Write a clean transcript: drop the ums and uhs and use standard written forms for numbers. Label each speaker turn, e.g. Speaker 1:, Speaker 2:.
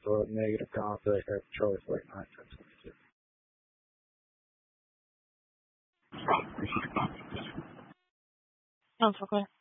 Speaker 1: for negative conflict of choice like 1922.
Speaker 2: Council, go ahead.